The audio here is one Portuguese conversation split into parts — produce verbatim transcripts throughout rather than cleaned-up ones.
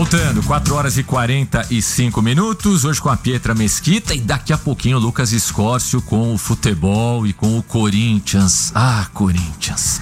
Voltando, quatro horas e quarenta e cinco minutos, hoje com a Pietra Mesquita e daqui a pouquinho o Lucas Escórcio com o futebol e com o Corinthians. Ah, Corinthians.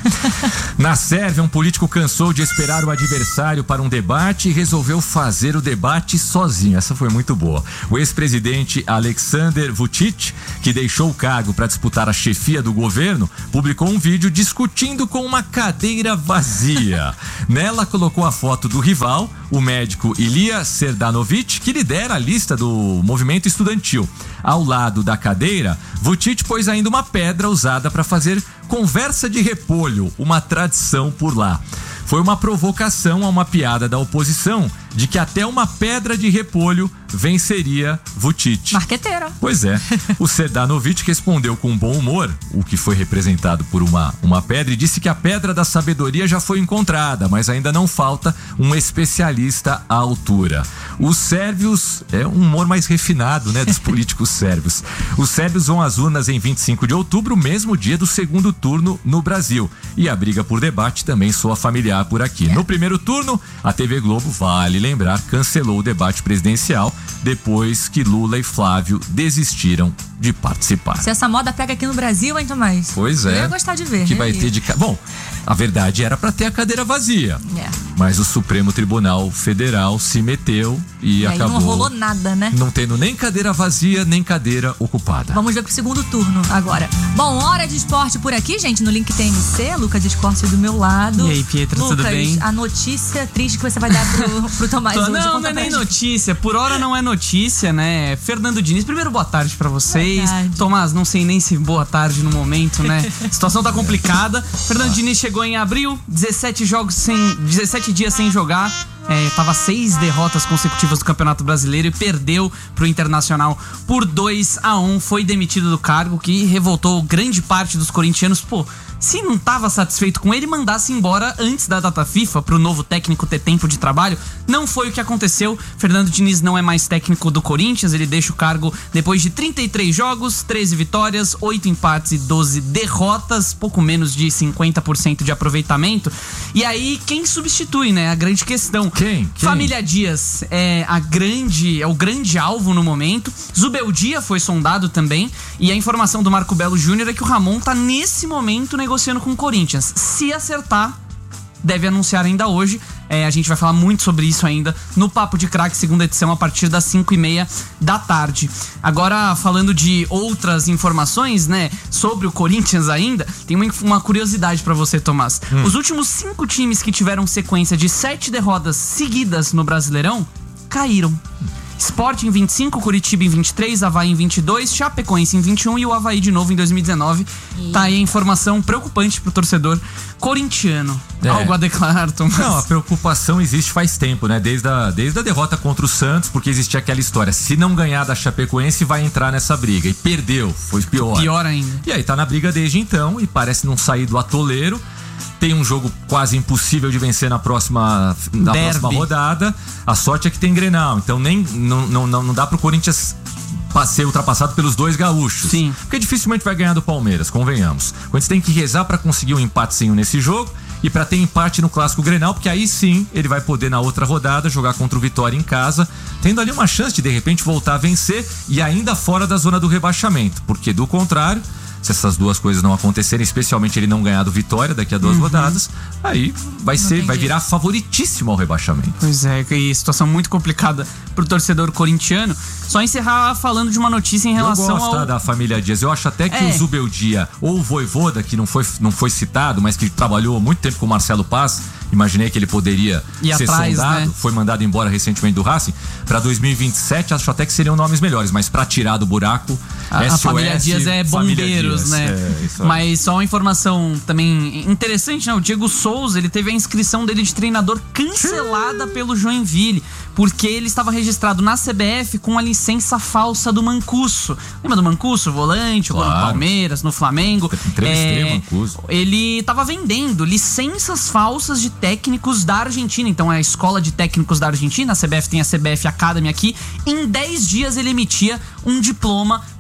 Na Sérvia, um político cansou de esperar o adversário para um debate e resolveu fazer o debate sozinho. Essa foi muito boa. O ex-presidente Aleksandar Vučić, que deixou o cargo para disputar a chefia do governo, publicou um vídeo discutindo com uma cadeira vazia. Nela colocou a foto do rival, o médico Ilija Serdanović, que lidera a lista do movimento estudantil. Ao lado da cadeira, Vučić pôs ainda uma pedra usada para fazer conversa de repolho, uma tradição por lá. Foi uma provocação a uma piada da oposição de que até uma pedra de repolho venceria Vučić. Marqueteira. Pois é. O Serdanović respondeu com bom humor, o que foi representado por uma, uma pedra, e disse que a pedra da sabedoria já foi encontrada, mas ainda não falta um especialista à altura. Os sérvios, é um humor mais refinado, né, dos políticos sérvios. Os sérvios vão às urnas em vinte e cinco de outubro, mesmo dia do segundo turno no Brasil. E a briga por debate também soa familiar por aqui. No primeiro turno, a T V Globo, vale lembrar, cancelou o debate presidencial depois que Lula e Flávio desistiram de participar. Se essa moda pega aqui no Brasil, hein, Tomás? Pois é. Eu ia gostar de ver. Que né? vai ter de... Bom, a verdade era para ter a cadeira vazia. É. Mas o Supremo Tribunal Federal se meteu e, e acabou... Aí não rolou nada, né? Não tendo nem cadeira vazia, nem cadeira ocupada. Vamos ver pro segundo turno agora. Bom, hora de esporte por aqui, gente, no Link T M C. Lucas Escórcio do meu lado. E aí, Pietra, Lucas, tudo bem? A notícia triste que você vai dar pro, pro Tomás hoje. Não, não é nem notícia. Por hora não é notícia, né? Fernando Diniz, primeiro boa tarde pra vocês. Tomás, não sei nem se boa tarde no momento, né? A situação tá complicada. Fernando Diniz chegou em abril, dezessete jogos sem, dezessete dias sem jogar. É, tava seis derrotas consecutivas do Campeonato Brasileiro e perdeu pro Internacional por dois a um. Foi demitido do cargo, que revoltou grande parte dos corintianos. Pô, se não tava satisfeito com ele, mandasse embora antes da data FIFA pro novo técnico ter tempo de trabalho. Não foi o que aconteceu. Fernando Diniz não é mais técnico do Corinthians. Ele deixa o cargo depois de trinta e três jogos, treze vitórias, oito empates e doze derrotas, pouco menos de cinquenta por cento de aproveitamento. E aí, quem substitui, né? A grande questão. Quem? Quem? Família Dias é, a grande, é o grande alvo no momento. Zubeldia foi sondado também. E a informação do Marco Belo Júnior é que o Ramon tá nesse momento negociando com o Corinthians. Se acertar, deve anunciar ainda hoje. É, a gente vai falar muito sobre isso ainda no Papo de Craque, segunda edição, a partir das cinco e meia da tarde. Agora, falando de outras informações, né, sobre o Corinthians ainda, tem uma, uma curiosidade pra você, Tomás. Hum. Os últimos cinco times que tiveram sequência de sete derrotas seguidas no Brasileirão caíram. Sport em vinte e cinco, Curitiba em vinte e três, Avaí em vinte e dois, Chapecoense em vinte e um e o Avaí de novo em dois mil e dezenove. E... Tá aí a informação preocupante pro torcedor corintiano. É. Algo a declarar, Tomás? Não, a preocupação existe faz tempo, né? Desde a, desde a derrota contra o Santos, porque existia aquela história, se não ganhar da Chapecoense vai entrar nessa briga. E perdeu, foi pior. Pior ainda. E aí tá na briga desde então e parece não sair do atoleiro. Tem um jogo quase impossível de vencer na próxima, na próxima rodada. A sorte é que tem Grenal, então nem, não, não, não dá pro Corinthians ser ultrapassado pelos dois gaúchos. Sim. Porque dificilmente vai ganhar do Palmeiras, convenhamos. O Corinthians tem que rezar pra conseguir um empatezinho nesse jogo e pra ter empate no Clássico Grenal, porque aí sim ele vai poder na outra rodada jogar contra o Vitória em casa, tendo ali uma chance de de repente voltar a vencer e ainda fora da zona do rebaixamento, porque do contrário, se essas duas coisas não acontecerem, especialmente ele não ganhar do Vitória daqui a duas uhum. rodadas, aí vai ser, vai virar favoritíssimo ao rebaixamento. Pois é, e situação muito complicada pro torcedor corintiano. Só encerrar falando de uma notícia em relação Eu gosto ao... da família Dias. Eu acho até que é. o Zubeldia ou o Vojvoda, que não foi, não foi citado, mas que trabalhou muito tempo com o Marcelo Paz, imaginei que ele poderia e ser atrás, sondado, né? Foi mandado embora recentemente do Racing. Para dois mil e vinte e sete, acho até que seriam nomes melhores, mas para tirar do buraco, a, S O S, a família Dias é bombeiros, né? É, mas só uma informação também interessante, né? O Diego Souza, ele teve a inscrição dele de treinador cancelada pelo Joinville, porque ele estava registrado na C B F com a licença falsa do Mancuso. Lembra do Mancuso? Volante, jogou claro. no Palmeiras, no Flamengo. Entrevistei o Mancuso. Ele estava vendendo licenças falsas de técnicos da Argentina. Então é a escola de técnicos da Argentina, a C B F tem a C B F Academy aqui. Em dez dias ele emitia um diploma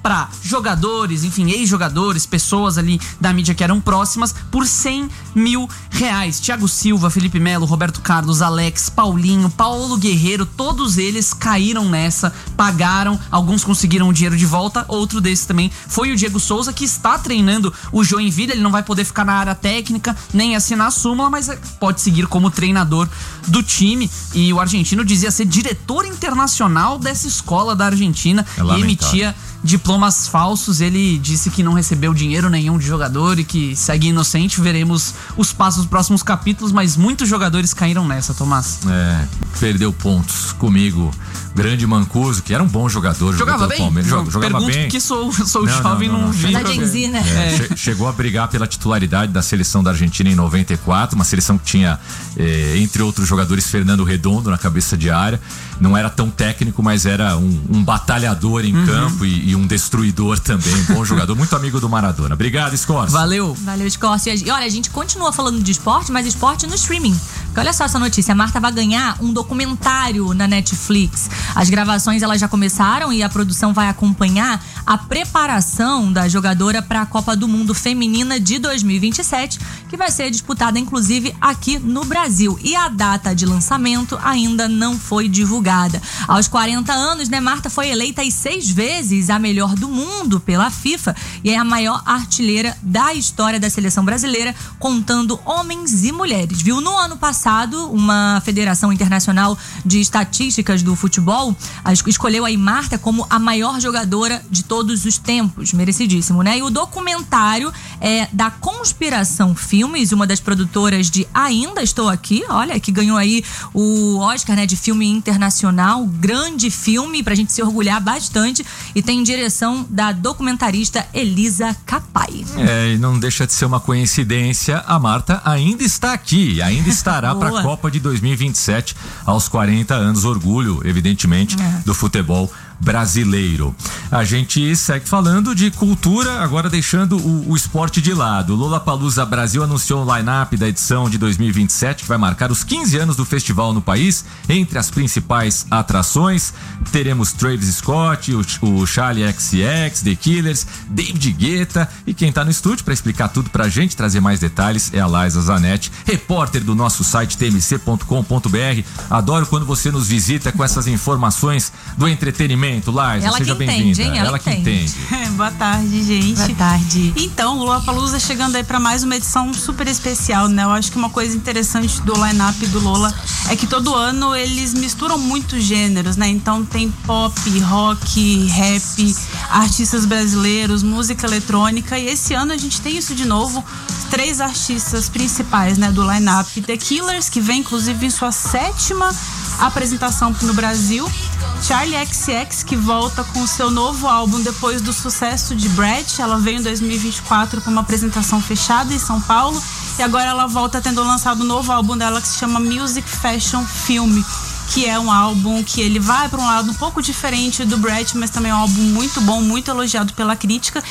para jogadores, enfim, ex-jogadores, pessoas ali da mídia que eram próximas, por cem mil reais. Thiago Silva, Felipe Melo, Roberto Carlos, Alex, Paulinho, Paulo Guerreiro, todos eles caíram nessa, pagaram, alguns conseguiram o dinheiro de volta, outro desses também foi o Diego Souza, que está treinando o Joinville. Ele não vai poder ficar na área técnica, nem assinar a súmula, mas pode seguir como treinador do time. E o argentino dizia ser diretor internacional dessa escola da Argentina é e emitia diplomas falsos. Ele disse que não recebeu dinheiro nenhum de jogador e que segue inocente. Veremos os passos dos próximos capítulos, mas muitos jogadores caíram nessa, Tomás. É, perdeu pontos comigo. Grande Mancuso, que era um bom jogador. Jogava bem? Palmeiras. Jogava Pergunto bem. que sou, sou não, jovem, não, não, não vi. Da Gen Z, né? É, é. Chegou a brigar pela titularidade da seleção da Argentina em noventa e quatro, uma seleção que tinha, é, entre outros jogadores, Fernando Redondo na cabeça de área. Não era tão técnico, mas era um, um batalhador em uhum. campo e, e um destruidor também, um bom jogador, muito amigo do Maradona. Obrigado, Escórcio. Valeu. Valeu, Escórcio. E olha, a gente continua falando de esporte, mas esporte no streaming. Porque olha só essa notícia, a Marta vai ganhar um documentário na Netflix. As gravações elas já começaram e a produção vai acompanhar a preparação da jogadora para a Copa do Mundo Feminina de dois mil e vinte e sete, que vai ser disputada inclusive aqui no Brasil. E a data de lançamento ainda não foi divulgada. Aos quarenta anos, né, Marta foi eleita as seis vezes a melhor do mundo pela FIFA e é a maior artilheira da história da seleção brasileira, contando homens e mulheres, viu? No ano passado, uma federação internacional de estatísticas do futebol escolheu a Marta como a maior jogadora de todos os tempos, merecidíssimo, né? E o documentário é da Conspiração Filmes, uma das produtoras de Ainda Estou Aqui, olha, que ganhou aí o Oscar, né, de filme internacional, grande filme pra gente se orgulhar bastante, e tem direção da documentarista Elisa Capai. É, e não deixa de ser uma coincidência, a Marta ainda está aqui, ainda estará para a Copa de dois mil e vinte e sete aos quarenta anos, orgulho, evidentemente, é. do futebol brasileiro. A gente segue falando de cultura, agora deixando o, o esporte de lado. Lollapalooza Brasil anunciou o line-up da edição de dois mil e vinte e sete, que vai marcar os quinze anos do festival no país. Entre as principais atrações, teremos Travis Scott, o, o Charli X C X, The Killers, David Guetta, e quem tá no estúdio para explicar tudo pra gente, trazer mais detalhes, é a Laisa Zanetti, repórter do nosso site t m c ponto com ponto b r. Adoro quando você nos visita com essas informações do entretenimento. Laisa, ela seja bem-vinda. Ela, ela que entende. É, boa tarde, gente. Boa tarde. Então, o Lollapalooza chegando aí pra mais uma edição super especial, né? Eu acho que uma coisa interessante do line-up do Lola é que todo ano eles misturam muitos gêneros, né? Então tem pop, rock, rap, artistas brasileiros, música eletrônica, e esse ano a gente tem isso de novo. Três artistas principais, né, do line-up: The Killers, que vem inclusive em sua sétima apresentação no Brasil; Charli X C X, que volta com o seu novo álbum depois do sucesso de Brat. Ela veio em dois mil e vinte e quatro com uma apresentação fechada em São Paulo, e agora ela volta tendo lançado o novo álbum dela, que se chama Music Fashion Film, que é um álbum que ele vai para um lado um pouco diferente do Brat, mas também é um álbum muito bom, muito elogiado pela crítica.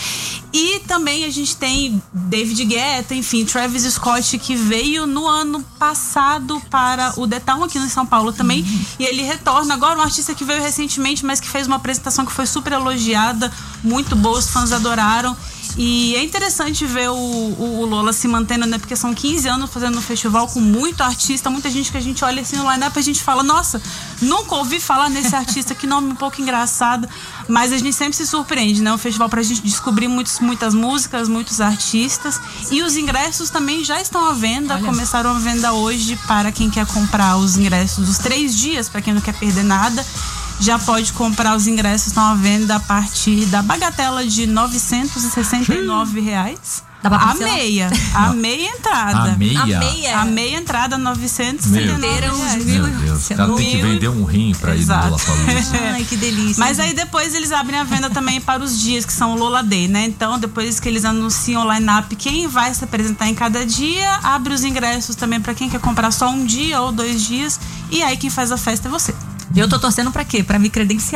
E também a gente tem David Guetta, enfim, Travis Scott, que veio no ano passado para o The Town aqui em São Paulo também, uhum. e ele retorna agora, um artista que veio recentemente, mas que fez uma apresentação que foi super elogiada, muito boa, os fãs adoraram. E é interessante ver o, o, o Lola se mantendo, né? Porque são quinze anos fazendo um festival com muito artista, muita gente que a gente olha assim no line-up e a gente fala, nossa, nunca ouvi falar nesse artista, que nome um pouco engraçado. Mas a gente sempre se surpreende, né? Um festival pra gente descobrir muitos, muitas músicas, muitos artistas. E os ingressos também já estão à venda, olha, começaram a venda hoje para quem quer comprar os ingressos dos três dias, para quem não quer perder nada. Já pode comprar os ingressos, estão à venda a partir da bagatela de novecentos e sessenta e nove reais. A meia, a meia entrada. A meia? A meia, a meia entrada, novecentos e setenta e nove reais. Meu Deus, ela tem que vender um rim pra ir no Lollapalooza. Ai, que delícia. Mas aí depois eles abrem a venda também para os dias, que são o Lola Day, né? Então, depois que eles anunciam o line-up, quem vai se apresentar em cada dia, abre os ingressos também para quem quer comprar só um dia ou dois dias. E aí quem faz a festa é você. Eu tô torcendo pra quê? Pra me credenciarem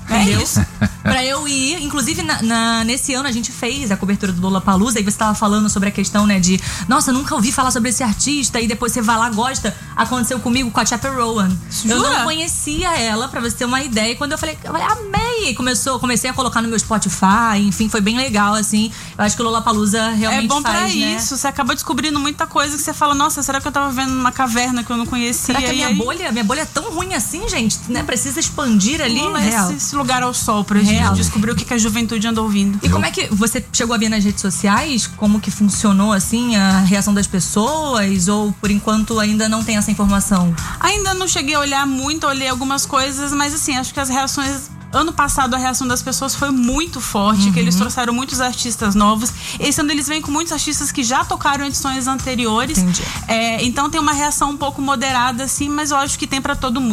Entendeu? É isso. Pra eu ir, inclusive na, na, nesse ano a gente fez a cobertura do Lollapalooza e você tava falando sobre a questão, né, de nossa, nunca ouvi falar sobre esse artista e depois você vai lá, gosta. Aconteceu comigo com a Chappell Rowan. Eu não conhecia ela, pra você ter uma ideia, e quando eu falei, eu falei, amei, e começou, comecei a colocar no meu Spotify, enfim, foi bem legal, assim. Eu acho que o Lollapalooza realmente é bom faz, pra né? isso, você acaba descobrindo muita coisa que você fala, nossa, será que eu tava vendo numa caverna que eu não conhecia? Será que a e minha aí... bolha, minha bolha é tão ruim assim, gente, né? Precisa expandir ali, Lola, real. esse, esse lugar ao sol pra Real. gente descobrir o que, que a juventude anda ouvindo. E como é que você chegou a ver nas redes sociais? Como que funcionou, assim, a reação das pessoas? Ou, por enquanto, ainda não tem essa informação? Ainda não cheguei a olhar muito, olhei algumas coisas, mas assim, acho que as reações... Ano passado a reação das pessoas foi muito forte, uhum. que eles trouxeram muitos artistas novos. Esse ano eles vêm com muitos artistas que já tocaram em edições anteriores. Entendi. É, então tem uma reação um pouco moderada, assim, mas eu acho que tem pra todo mundo.